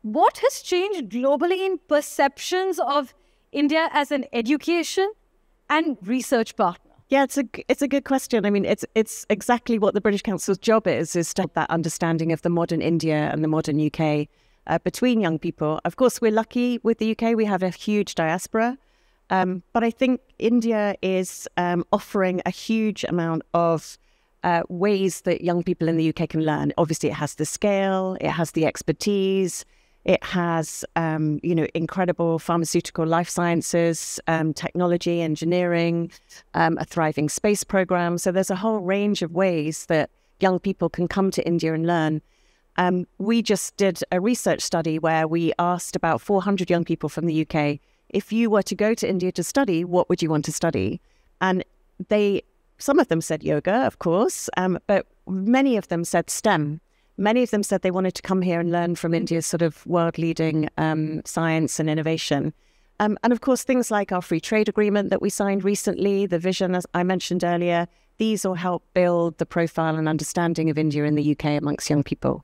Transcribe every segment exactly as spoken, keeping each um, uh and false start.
what has changed globally in perceptions of India as an education and research partner? Yeah, it's a it's a good question. I mean, it's it's exactly what the British Council's job is, is to have that understanding of the modern India and the modern U K uh, between young people. Of course, we're lucky with the U K. We have a huge diaspora. Um, but I think India is um, offering a huge amount of uh, ways that young people in the U K can learn. Obviously, it has the scale, it has the expertise, it has, um, you know, incredible pharmaceutical, life sciences, um, technology, engineering, um, a thriving space program. So there's a whole range of ways that young people can come to India and learn. Um, we just did a research study where we asked about four hundred young people from the U K, if you were to go to India to study, what would you want to study? And they, some of them said yoga, of course, um, but many of them said STEM. Many of them said they wanted to come here and learn from India's sort of world-leading um, science and innovation. Um, and of course, things like our free trade agreement that we signed recently, the vision, as I mentioned earlier, these all help build the profile and understanding of India in the U K amongst young people.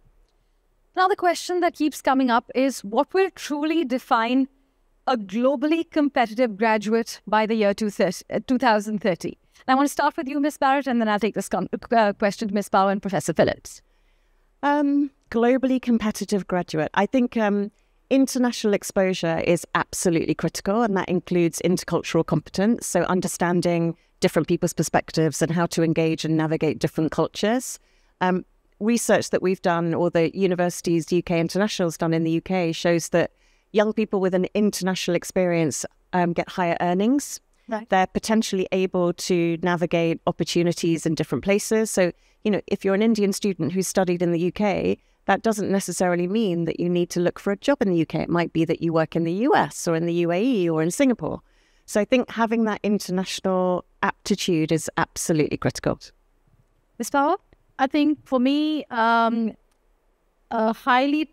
Another question that keeps coming up is, what will truly define a globally competitive graduate by the year two thousand thirty? And I want to start with you, Miz Barrett, and then I'll take this uh, question to Miz Power and Professor Phillips. Um, globally competitive graduate. I think um, international exposure is absolutely critical, and that includes intercultural competence. So understanding different people's perspectives and how to engage and navigate different cultures. Um, research that we've done, or the universities U K International's done in the U K, shows that young people with an international experience um, get higher earnings. Right. They're potentially able to navigate opportunities in different places. So, you know, if you're an Indian student who studied in the U K, that doesn't necessarily mean that you need to look for a job in the U K. It might be that you work in the U S or in the U A E or in Singapore. So I think having that international aptitude is absolutely critical. Miz Power? I think for me, um, a highly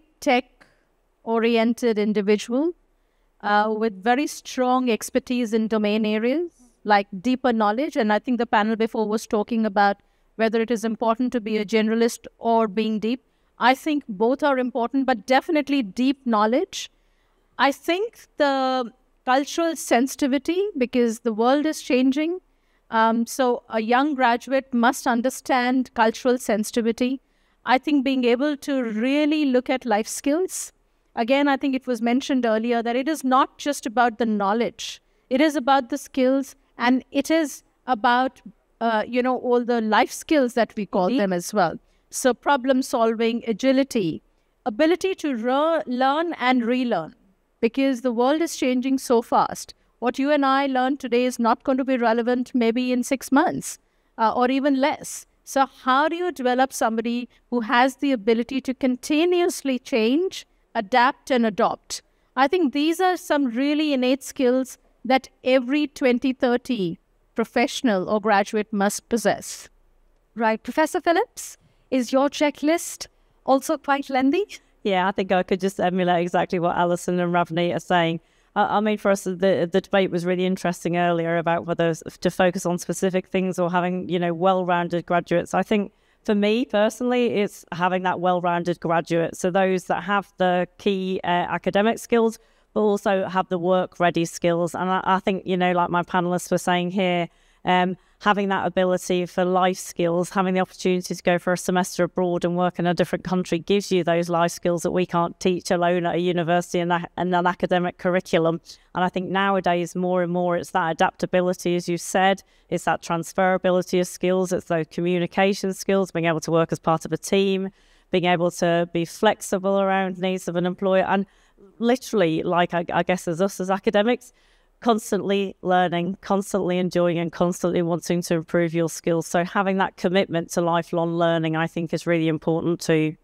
tech-oriented individual uh, with very strong expertise in domain areas, like deeper knowledge. And I think the panel before was talking about whether it is important to be a generalist or being deep. I think both are important, but definitely deep knowledge. I think the cultural sensitivity, because the world is changing. Um, so a young graduate must understand cultural sensitivity. I think being able to really look at life skills. Again, I think it was mentioned earlier that it is not just about the knowledge. It is about the skills, and it is about, uh, you know, all the life skills that we call them as well. So problem solving, agility, ability to learn and relearn, because the world is changing so fast. What you and I learn today is not going to be relevant maybe in six months uh, or even less. So how do you develop somebody who has the ability to continuously change, adapt and adopt? I think these are some really innate skills that every twenty thirty professional or graduate must possess. Right. Professor Phillips, is your checklist also quite lengthy? Yeah, I think I could just emulate exactly what Alison and Ravneet are saying. I mean, for us, the, the debate was really interesting earlier about whether to focus on specific things or having, you know, well-rounded graduates. I think for me personally, it's having that well-rounded graduate. So those that have the key uh, academic skills, but also have the work-ready skills. And I, I think, you know, like my panelists were saying here, um, having that ability for life skills, having the opportunity to go for a semester abroad and work in a different country gives you those life skills that we can't teach alone at a university and, and an academic curriculum. And I think nowadays more and more it's that adaptability, as you said, it's that transferability of skills, it's those communication skills, being able to work as part of a team, being able to be flexible around needs of an employer, and literally, like I, I guess as us as academics, constantly learning, constantly enjoying and constantly wanting to improve your skills. So having that commitment to lifelong learning, I think, is really important too.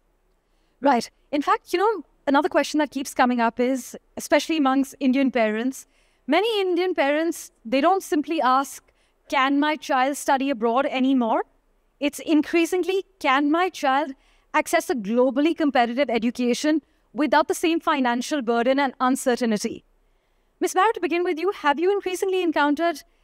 Right. In fact, you know, another question that keeps coming up is, especially amongst Indian parents, many Indian parents, they don't simply ask, can my child study abroad anymore? It's increasingly, can my child access a globally competitive education without the same financial burden and uncertainty? Miz Barrett, to begin with you, have you increasingly encountered